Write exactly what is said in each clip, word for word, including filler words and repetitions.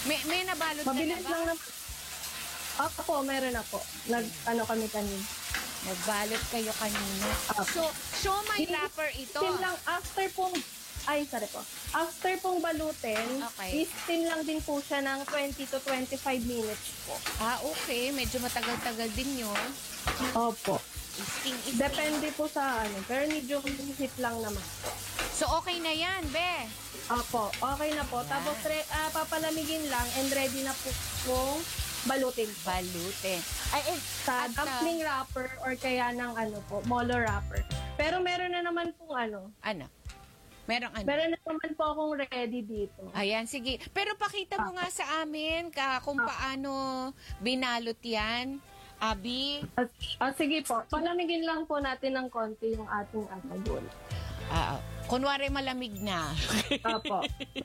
May, may nabalot Mabilis ka na ba? lang na. Ako po, meron na po. Nag, ano kami kanina. Nagbalot kayo kanina. So, siomai wrapper ito. Steam lang, after pong, ay, sorry po. After pong balutin, Okay. i-steam lang din po siya ng twenty to twenty-five minutes po. Ah, okay. Medyo matagal-tagal din yun. Opo. Isting, isting. Depende po sa ano. Pero medium heat lang naman po. So, okay na yan, be. Opo, okay na po. Yan. Tapos re, ah, papalamigin lang and ready na po kung balutin po. Balute. Ay, eh, Sa at, ah, dumpling wrapper or kaya ng ano po, molo wrapper. Pero meron na naman pong ano. ano? Merong ano? Meron na naman po akong ready dito. Ayan, sige. Pero pakita mo nga sa amin ka kung paano binalot yan, Abi. At, ah, sige po, palamigin lang po natin ng konti yung ating ano, bowl. Ah, kunwari malamig na. Opo.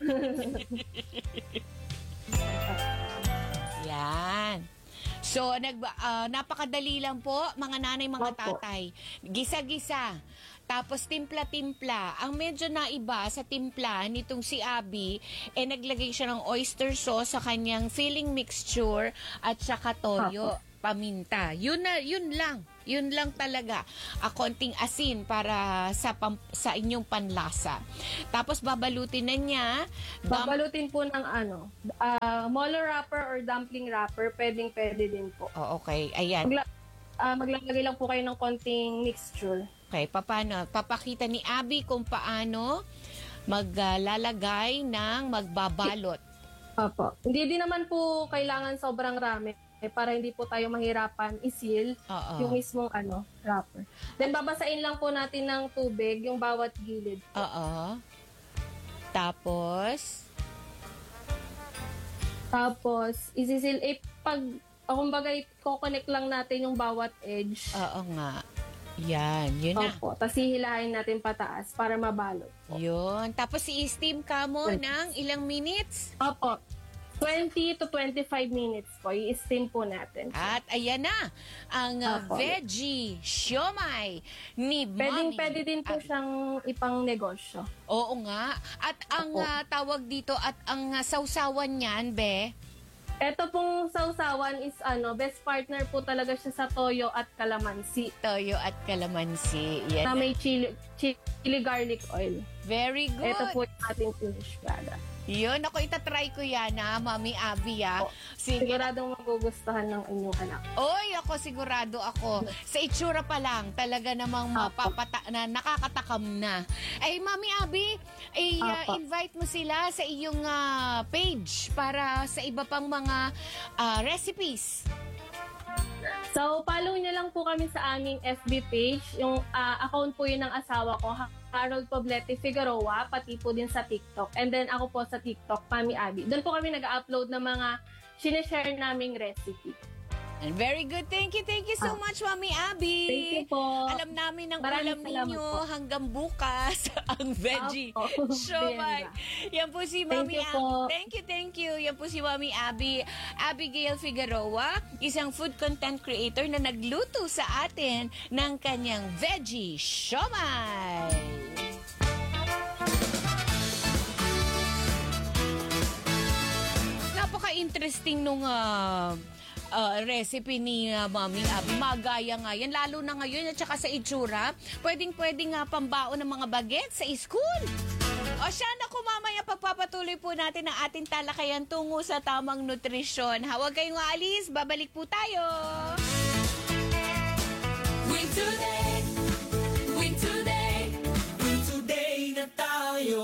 Yan. So, nag, ah, napakadali lang po, mga nanay, mga Opo. tatay. Gisa-gisa. Tapos timpla-timpla. Ang medyo naiba sa timpla nitong si Abby, eh naglagay siya ng oyster sauce sa kanyang filling mixture at saka toyo, paminta. Yun na, yun lang. Yun lang talaga. A konting asin para sa pam, sa inyong panlasa. Tapos babalutin na niya. Dum- Babalutin po ng ano, ah, molo wrapper or dumpling wrapper, pwedeng pwede din po. oh, okay. Ayan. Magla ah, maglalagay lang po kayo ng konting mixture. Okay, paano? Papakita ni Abby kung paano maglalagay ng magbabalot. Opo. Hindi din naman po kailangan sobrang rami eh, para hindi po tayo mahirapan isil Oo. yung mismong ano, wrapper. Then babasain lang po natin ng tubig yung bawat gilid. Oo. Tapos, Tapos isisil eh pag o kumbaga i-connect lang natin yung bawat edge. oo nga. Yan, yun na. Opo. Tapos hihilahin natin pataas para mabalot po. Yun. Tapos i-steam ka mo ng ilang minutes. Opo. twenty to twenty-five minutes po. I-steam po natin. At ayan na, ang uh, Apo. veggie siomai ni Pwedeng, Mommy. pwede din po Ah, siyang ipang negosyo. oo nga. At ang Apo. uh, tawag dito at ang uh, sausawan niyan, be? Ito pong sausawan is ano, best partner po talaga siya sa toyo at kalamansi. Toyo at kalamansi. Yan. Na may chili, chili garlic oil. Very good. Ito po yung ating finished product. Yun, ako itatry ko yan ha, Mami Abby ha. Opo. Sige. Siguradong magugustuhan ng inyong anak. Oy, ako sigurado ako. Sa itsura pa lang, talaga namang mapapata na nakakatakam na. Ay, Mami Abby, ay, uh, Apo. invite mo sila sa iyong uh, page para sa iba pang mga uh, recipes. So, follow niyo lang po kami sa aming F B page. Yung ah, account po yun ng asawa ko, Harold Poblete Figueroa, pati po din sa TikTok. And then ako po sa TikTok, Mami Abby. Doon po kami nag-upload ng mga sinishare naming recipe. And very good. Thank you, thank you so Ah. much, Mami Abby. Thank you po. Alam namin ang Maraming ulam salamat ninyo po. hanggang bukas ang veggie. Opo. Siomai. Yan po si Mami you Abby. po. Thank you, thank you. Yan po si Mami Abby. Abigail Figueroa, isang food content creator na nagluto sa atin ng kanyang veggie siomai. Napaka-interesting nung uh, uh, recipe ni uh, Mami Abby. Magaya nga yan, lalo na ngayon at saka sa itsura. Pwedeng-pwedeng nga pambao ng mga bagets sa school. O siya, naku, mamaya pagpapatuloy po natin ang ating talakayan tungo sa tamang nutrisyon. Ha, huwag kayong aalis, babalik po tayo. Win today, win today, win today na tayo.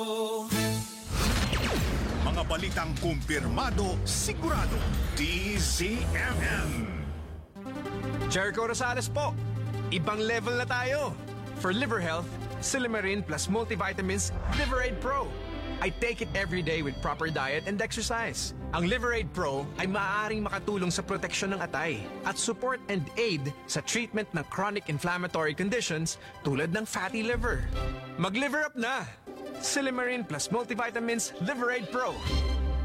Mga balitang kumpirmado, sigurado. D Z M M. Jericho Rosales po. Ibang level na tayo. For liver health, Silimarin plus multivitamins Liverade Pro. I take it every day with proper diet and exercise. Ang Liverade Pro ay maaaring makatulong sa proteksyon ng atay at support and aid sa treatment ng chronic inflammatory conditions tulad ng fatty liver. Mag-liver up na! Silimarin plus multivitamins Liverade Pro.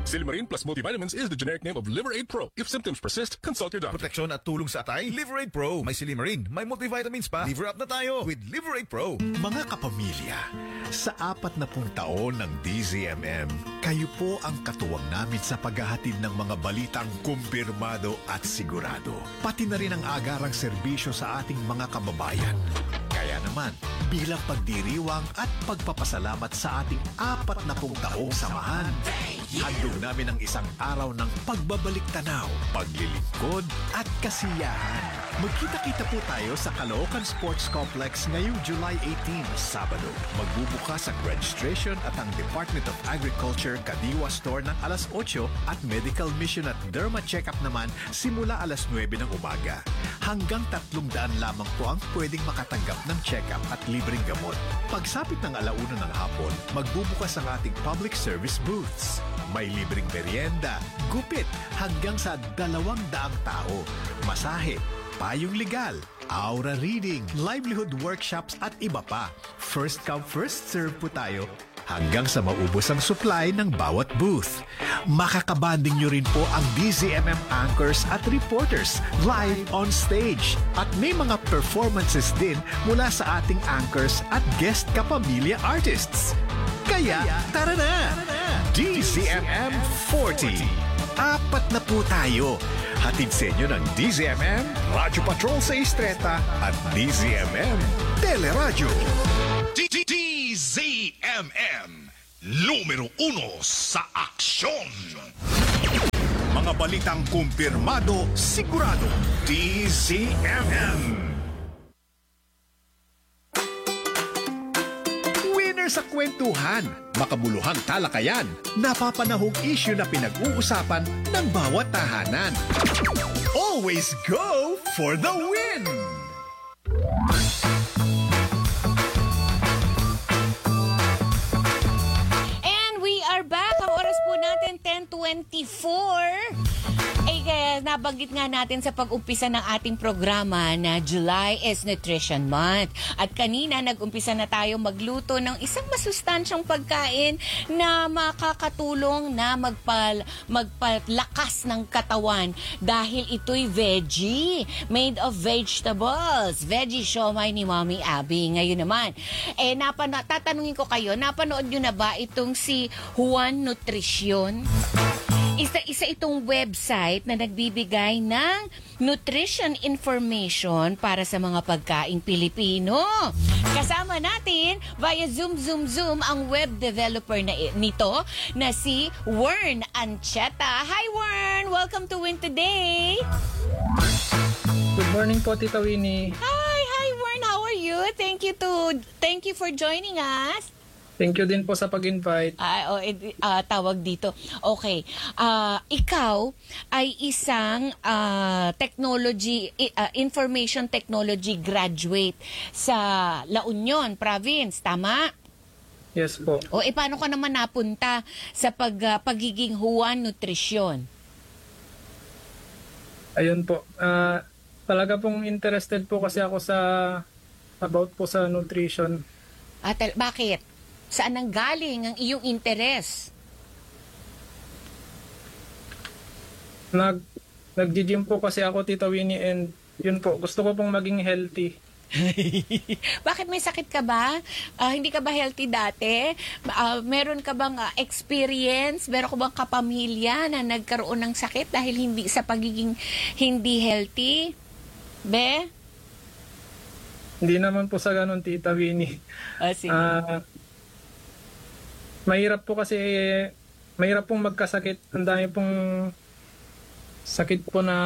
Silimarin plus multivitamins is the generic name of Liver Aid Pro. If symptoms persist, consult your doctor. Proteksyon at tulong sa atay, Liver Aid Pro. May Silimarin, may multivitamins pa. Liver up na tayo with Liver Aid Pro. Mga kapamilya, sa apat na pung taon ng D Z M M, kayo po ang katuwang namin sa paghahatid ng mga balitang kumpirmado at sigurado. Pati na rin ang agarang serbisyo sa ating mga kababayan. Kaya naman, bilang pagdiriwang at pagpapasalamat sa ating apat na pung taong samahan, handog namin ang isang araw ng pagbabalik tanaw, paglilingkod at kasiyahan. Magkita-kita po tayo sa Caloocan Sports Complex ngayong July eighteenth, Sabado. Magbubukas ang registration at ang Department of Agriculture Kadiwa Store ng alas otso at Medical Mission at Derma Checkup naman simula alas nuwebe ng umaga. Hanggang tatlong daan lamang po ang pwedeng makatanggap ng check-up at libreng gamot. Pagsapit ng alauna ng hapon, magbubukas ang ating public service booths. May libreng merienda, gupit, hanggang sa dalawang daang tao. Masahe, payong legal, aura reading, livelihood workshops at iba pa. First come, first serve po tayo hanggang sa maubos ang supply ng bawat booth. Makakabanding nyo rin po ang D Z M M anchors at reporters live on stage. At may mga performances din mula sa ating anchors at guest kapamilya artists. Kaya, tara na! D Z M M forty. Apat na po tayo. Hatid sa inyo ng D Z M M, Radyo Patrol sa Istreta at D Z M M Teleradyo. D Z M M, numero uno sa aksyon. Mga balitang kumpirmado, sigurado. D Z M M. Sa kwentuhan, makabuluhang talakayan, napapanahong issue na pinag-uusapan ng bawat tahanan. Always go for the win! And we are back. Ang oras po natin, ten twenty-four. Ay, kaya nabanggit nga natin sa pag-umpisa ng ating programa na July is Nutrition Month. At kanina nag-umpisa na tayo magluto ng isang masustansyang pagkain na makakatulong na magpal, magpalakas ng katawan dahil ito'y veggie, made of vegetables. Veggie siomai ni Mommy Abby. Ngayon naman, eh, napano- tatanungin ko kayo, napanood nyo na ba itong si Juan Nutrition? Isa-isa itong website na nagbibigay ng nutrition information para sa mga pagkaing Pilipino. Kasama natin via Zoom, Zoom, Zoom ang web developer na nito na si Wern Ancheta. Hi Wern! Welcome to Win Today! Good morning po, Tita Winnie. Hi! Hi Wern! How are you? Thank you to thank you for joining us. Thank you din po sa pag-invite. Ah, oh, ed- ah, tawag dito. Okay. Ah, ikaw ay isang ah, technology i- ah, information technology graduate sa La Union province, tama? Yes po. O eh paano ka naman napunta sa pag ah, pagiging Juan Nutrition? Ayun po. Ah, talaga pong interested po kasi ako sa about po sa nutrition. Ah, tal- bakit? Saan nang galing ang iyong interes? Nag nag-gym po kasi ako, Tita Winnie, and yun po, gusto ko pong maging healthy. Bakit may sakit ka ba? Ah, hindi ka ba healthy dati? Ah, meron ka bang ah, experience? Meron ka bang kapamilya na nagkaroon ng sakit dahil hindi sa pagiging hindi healthy? Be? Hindi naman po sa ganun, Tita Winnie. Ah, sige. Ah, mahirap po kasi, mahirap pong magkasakit. Ang dami pong sakit po na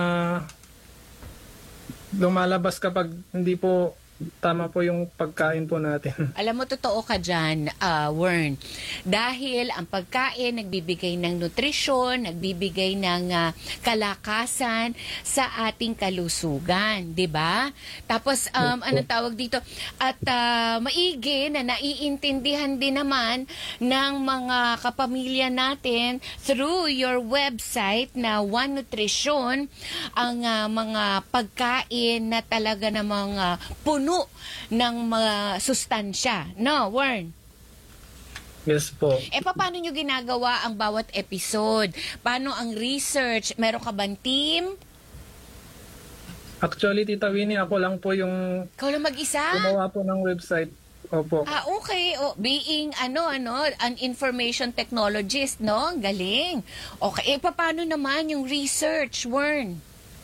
lumalabas kapag hindi po tama po yung pagkain po natin. Alam mo, totoo ka dyan, uh, Wern. Dahil ang pagkain nagbibigay ng nutrisyon, nagbibigay ng uh, kalakasan sa ating kalusugan, di ba? Tapos, um, anong tawag dito? At uh, maigi na naiintindihan din naman ng mga kapamilya natin through your website na One Nutrition, ang uh, mga pagkain na talaga namang uh, puno ng mga sustansya. No, Wern? Yes po. Eh, paano nyo ginagawa ang bawat episode? Paano ang research? Meron ka bang team? Actually, Tita Winnie, ako lang po yung Ikaw lang mag-isa? gumawa po ng website. Opo. Ah, okay. O, being, ano, ano, an information technologist, no? Ang galing. Okay, eh, paano naman yung research, Wern?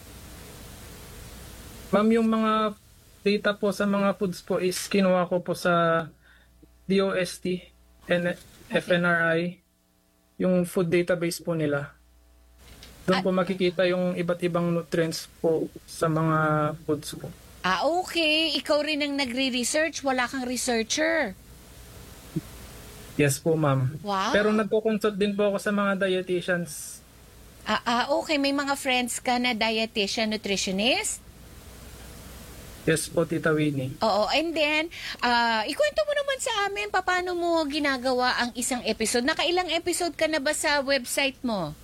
Ma'am, yung mga data po sa mga foods po is kinuha ko po sa D O S T and F N R I, yung food database po nila. Doon po makikita yung iba't ibang nutrients po sa mga foods po. Ah, okay. Ikaw rin ang nagre-research. Wala kang researcher. Yes po, ma'am. Wow. Pero nagko-consult din po ako sa mga dietitians. Ah, ah, okay. May mga friends ka na dietitian, nutritionist? Yes po, Tita Winnie. Oo. And then, ah, ikwento mo naman sa amin paano mo ginagawa ang isang episode. Nakailang episode ka na ba sa website mo?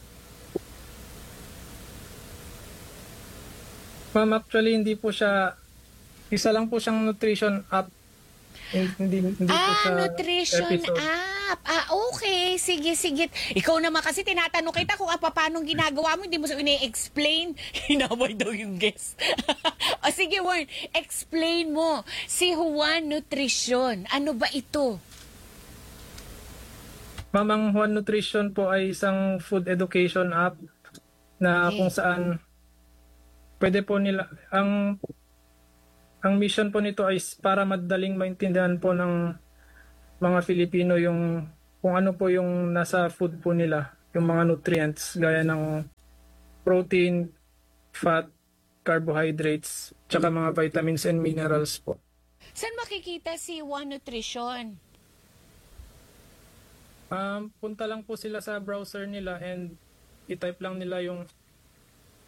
Ma'am, actually, hindi po siya, isa lang po siyang nutrition app. Hindi, hindi po Ah, siya nutrition episode. app. Ah, okay. Sige, sige. Ikaw naman kasi tinatanong kita kung ah, paano ginagawa mo. Hindi mo sa ini-explain. Hinaway daw yung guest. O sige, Warren. Explain mo. Si Juan Nutrition. Ano ba ito? Ma'am, ang Juan Nutrition po ay isang food education app na Okay. kung saan pwede po nila, ang ang mission po nito ay para madaling maintindihan po ng mga Filipino yung kung ano po yung nasa food po nila, yung mga nutrients gaya ng protein, fat, carbohydrates, tsaka mga vitamins and minerals po. Saan makikita si Juan Nutrition? Um, punta lang po sila sa browser nila and i-type lang nila yung